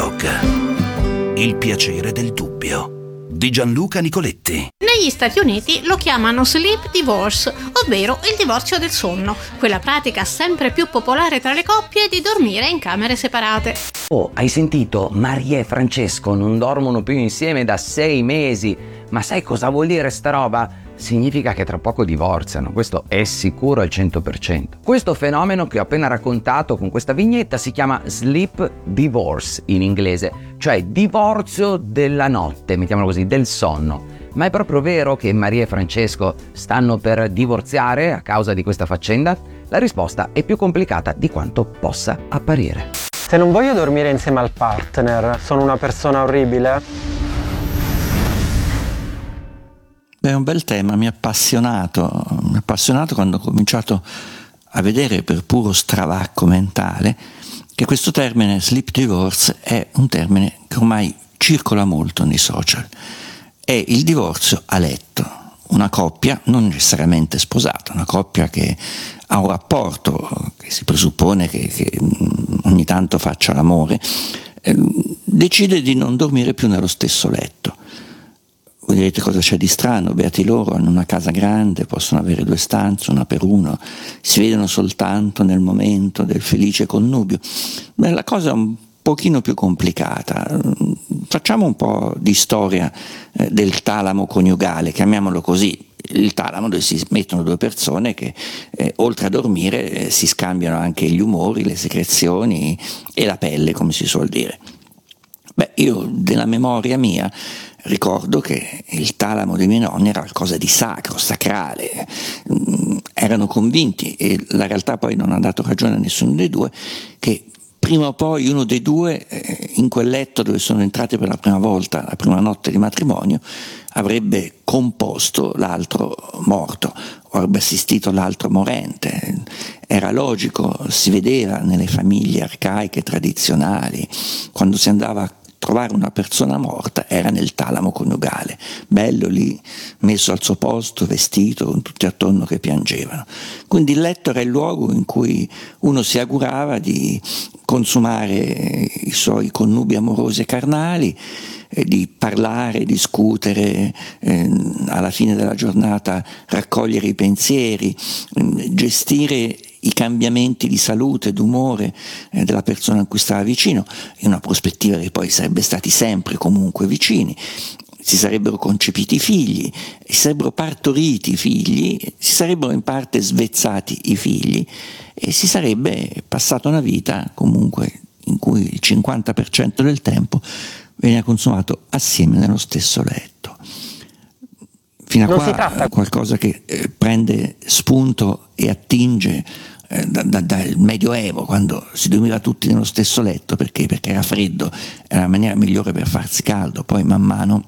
Epilogue. Il piacere del dubbio di Gianluca Nicoletti. Negli Stati Uniti lo chiamano sleep divorce, ovvero il divorzio del sonno, quella pratica sempre più popolare tra le coppie di dormire in camere separate. Oh, hai sentito? Maria e Francesco non dormono più insieme da 6 mesi. Ma sai cosa vuol dire sta roba? Significa che tra poco divorziano, questo è sicuro al 100%. Questo fenomeno che ho appena raccontato con questa vignetta si chiama sleep divorce in inglese, cioè divorzio della notte, mettiamolo così, del sonno. Ma è proprio vero che Maria e Francesco stanno per divorziare a causa di questa faccenda? La risposta è più complicata di quanto possa apparire. Se non voglio dormire insieme al partner, sono una persona orribile? È un bel tema, mi ha appassionato quando ho cominciato a vedere per puro stravacco mentale che questo termine sleep divorce è un termine che ormai circola molto nei social. È il divorzio a letto, una coppia non necessariamente sposata, una coppia che ha un rapporto che si presuppone che ogni tanto faccia l'amore, decide di non dormire più nello stesso letto. Voi direte cosa c'è di strano, beati loro, hanno una casa grande, possono avere 2 stanze, una per uno, si vedono soltanto nel momento del felice connubio. Beh, la cosa è un pochino più complicata. Facciamo un po' di storia del talamo coniugale, chiamiamolo così. Il talamo dove si mettono 2 persone che oltre a dormire si scambiano anche gli umori, le secrezioni e la pelle, come si suol dire. Beh, io della memoria mia ricordo che il talamo dei miei nonni era qualcosa di sacro, sacrale, erano convinti, e la realtà poi non ha dato ragione a nessuno dei due, che prima o poi uno dei due in quel letto dove sono entrati per la prima volta, la prima notte di matrimonio, avrebbe composto l'altro morto o avrebbe assistito l'altro morente. Era logico, si vedeva nelle famiglie arcaiche tradizionali, quando si andava a trovare una persona morta era nel talamo coniugale, bello lì, messo al suo posto, vestito, con tutti attorno che piangevano. Quindi il letto era il luogo in cui uno si augurava di consumare i suoi connubi amorosi e carnali, di parlare, discutere, alla fine della giornata raccogliere i pensieri, gestire i cambiamenti di salute, d'umore della persona a cui stava vicino, in una prospettiva che poi sarebbe stati sempre comunque vicini. Si sarebbero concepiti i figli, si sarebbero partoriti i figli, si sarebbero in parte svezzati i figli e si sarebbe passata una vita comunque in cui il 50% del tempo veniva consumato assieme nello stesso letto. Fino a Non qua si tratta qualcosa che prende spunto e attinge dal Medioevo, quando si dormiva tutti nello stesso letto, perché era freddo, era la maniera migliore per farsi caldo. Poi man mano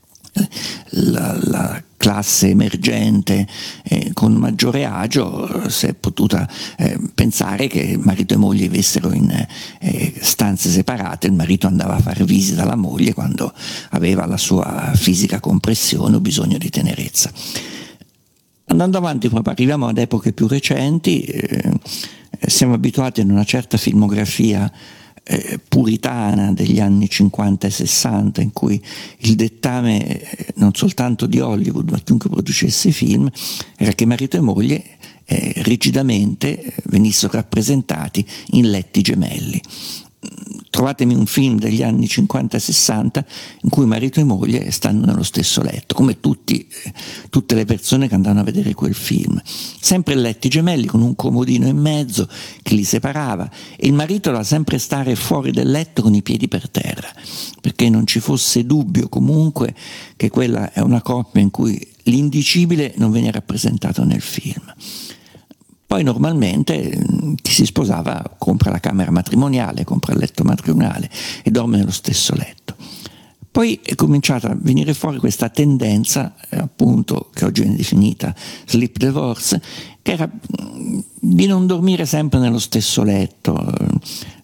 la classe emergente con maggiore agio si è potuta pensare che marito e moglie vivessero in stanze separate, il marito andava a fare visita alla moglie quando aveva la sua fisica compressione o bisogno di tenerezza. Andando avanti proprio arriviamo ad epoche più recenti, siamo abituati ad una certa filmografia puritana degli anni 50 e 60, in cui il dettame non soltanto di Hollywood ma chiunque producesse film era che marito e moglie rigidamente venissero rappresentati in letti gemelli. Trovatemi un film degli anni 50 e 60 in cui marito e moglie stanno nello stesso letto, come tutte le persone che andavano a vedere quel film. Sempre letti gemelli con un comodino in mezzo che li separava, e il marito doveva sempre stare fuori del letto con i piedi per terra, perché non ci fosse dubbio comunque che quella è una coppia in cui l'indicibile non viene rappresentato nel film. Poi normalmente chi si sposava compra la camera matrimoniale, compra il letto matrimoniale e dorme nello stesso letto. Poi è cominciata a venire fuori questa tendenza, appunto, che oggi viene definita sleep divorce, che era di non dormire sempre nello stesso letto.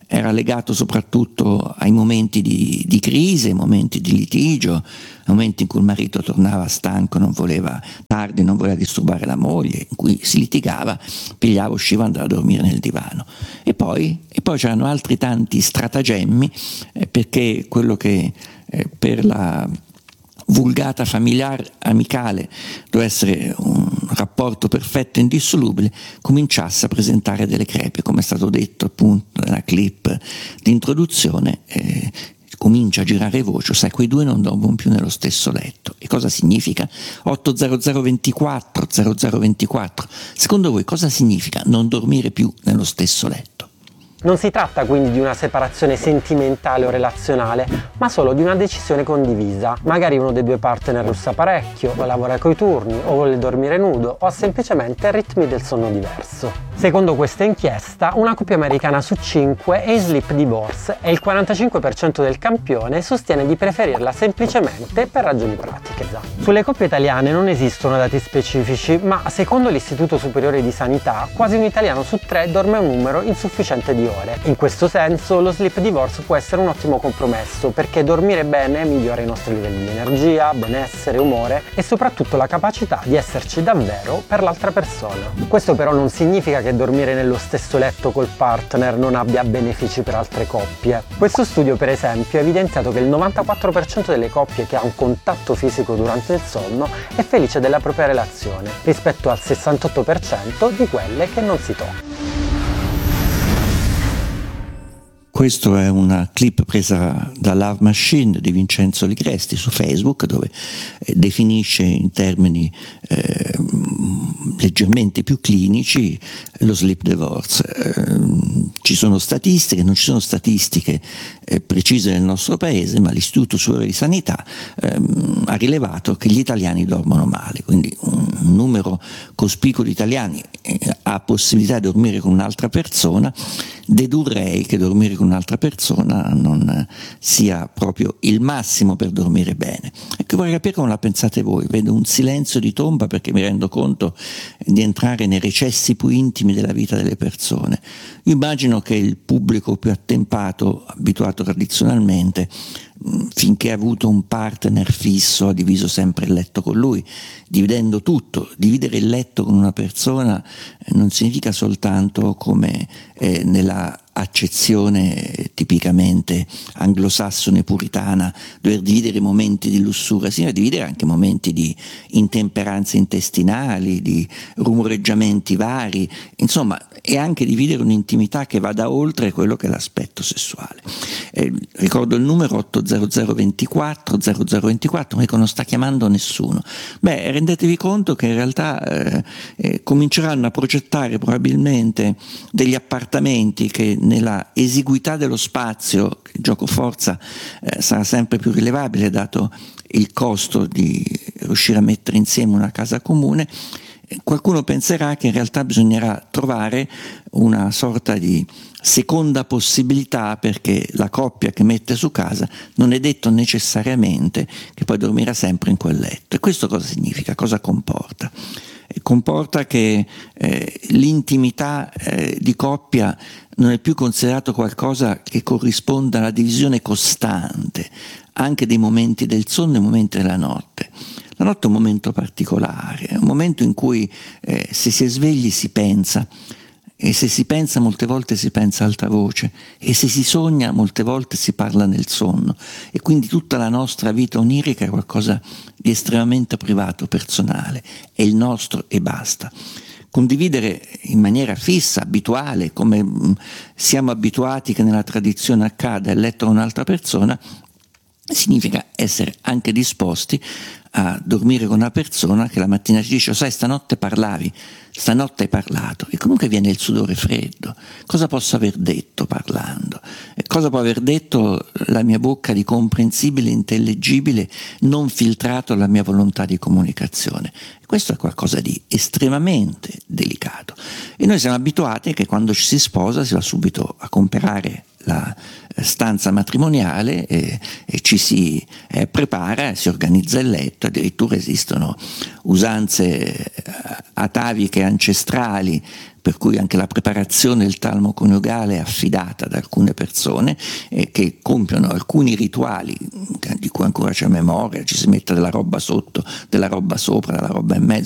era legato soprattutto ai momenti di crisi, ai momenti di litigio, ai momenti in cui il marito tornava stanco, non voleva disturbare la moglie, in cui si litigava, pigliava, usciva, andava a dormire nel divano. E poi c'erano altri tanti stratagemmi, perché quello che per la vulgata familiare amicale doveva essere un rapporto perfetto e indissolubile, cominciasse a presentare delle crepe, come è stato detto appunto nella clip di introduzione. Comincia a girare voce, sai, quei due non dormono più nello stesso letto. E cosa significa? 80024 0024. Secondo voi cosa significa non dormire più nello stesso letto? Non si tratta quindi di una separazione sentimentale o relazionale, ma solo di una decisione condivisa. Magari uno dei due partner russa parecchio, o lavora coi turni, o vuole dormire nudo, o ha semplicemente ritmi del sonno diverso. Secondo questa inchiesta, una coppia americana su 5 è in sleep divorce e il 45% del campione sostiene di preferirla semplicemente per ragioni pratiche. Sulle coppie italiane non esistono dati specifici, ma secondo l'Istituto Superiore di Sanità, quasi un italiano su 3 dorme un numero insufficiente di ore. In questo senso, lo sleep divorce può essere un ottimo compromesso, perché dormire bene migliora i nostri livelli di energia, benessere, umore e soprattutto la capacità di esserci davvero per l'altra persona. Questo però non significa che dormire nello stesso letto col partner non abbia benefici per altre coppie. Questo studio, per esempio, ha evidenziato che il 94% delle coppie che ha un contatto fisico durante il sonno è felice della propria relazione, rispetto al 68% di quelle che non si tocca. Questa è una clip presa da Love Machine di Vincenzo Ligresti su Facebook, dove definisce in termini leggermente più clinici lo sleep divorce. Ci sono statistiche, non ci sono statistiche precise nel nostro paese, ma l'Istituto Superiore di Sanità ha rilevato che gli italiani dormono male, quindi un numero cospicuo di italiani ha possibilità di dormire con un'altra persona. Dedurrei che dormire con un'altra persona non sia proprio il massimo per dormire bene. Ecco, vorrei capire come la pensate voi. Vedo un silenzio di tomba, perché mi rendo conto di entrare nei recessi più intimi della vita delle persone. Io immagino che il pubblico più attempato, abituato tradizionalmente, finché ha avuto un partner fisso, ha diviso sempre il letto con lui, dividendo tutto. Dividere il letto con una persona non significa soltanto, come nella accezione tipicamente anglosassone puritana, dover dividere momenti di lussuria, significa dividere anche momenti di intemperanze intestinali, di rumoreggiamenti vari, insomma, e anche dividere un'intimità che vada oltre quello che è l'aspetto sessuale. Ricordo il numero 80024 0024, ma non sta chiamando nessuno. Rendetevi conto che in realtà cominceranno a progettare probabilmente degli appartamenti che nella esiguità dello spazio, il gioco forza sarà sempre più rilevabile dato il costo di riuscire a mettere insieme una casa comune. Qualcuno penserà che in realtà bisognerà trovare una sorta di seconda possibilità, perché la coppia che mette su casa non è detto necessariamente che poi dormirà sempre in quel letto. E questo cosa significa? Cosa comporta? Comporta che l'intimità di coppia non è più considerato qualcosa che corrisponda alla divisione costante anche dei momenti del sonno e dei momenti della notte. La notte è un momento particolare, è un momento in cui se si è svegli si pensa, e se si pensa molte volte si pensa a alta voce, e se si sogna molte volte si parla nel sonno, e quindi tutta la nostra vita onirica è qualcosa di estremamente privato, personale, è il nostro e basta. Condividere in maniera fissa, abituale, come siamo abituati che nella tradizione accada, il letto con un'altra persona, significa essere anche disposti a dormire con una persona che la mattina ci dice: sai, stanotte parlavi, stanotte hai parlato, e comunque viene il sudore freddo. Cosa posso aver detto parlando? Cosa può aver detto la mia bocca di comprensibile, intellegibile, non filtrato la mia volontà di comunicazione? Questo è qualcosa di estremamente delicato, e noi siamo abituati che quando ci si sposa si va subito a comprare la stanza matrimoniale e ci si prepara, si organizza il letto. Addirittura esistono usanze ataviche ancestrali per cui anche la preparazione del talmo coniugale è affidata ad alcune persone che compiono alcuni rituali di cui ancora c'è memoria, ci si mette della roba sotto, della roba sopra, della roba in mezzo,